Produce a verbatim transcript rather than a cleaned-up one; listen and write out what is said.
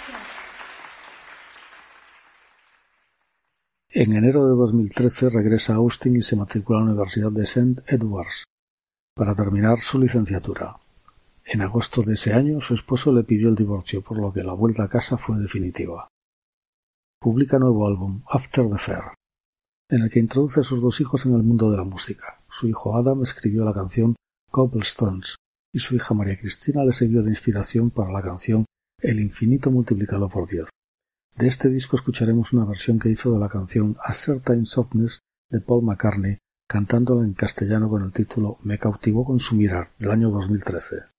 En enero de dos mil trece regresa a Austin y se matricula a la Universidad de Saint Edwards para terminar su licenciatura. En agosto de ese año su esposo le pidió el divorcio, por lo que la vuelta a casa fue definitiva. Publica nuevo álbum, After the Fair, en el que introduce a sus dos hijos en el mundo de la música. Su hijo Adam escribió la canción Cobblestones y su hija María Cristina le sirvió de inspiración para la canción El infinito multiplicado por diez. De este disco escucharemos una versión que hizo de la canción A Certain Softness de Paul McCartney, cantándola en castellano con el título Me cautivó con su mirar, del año dos mil trece.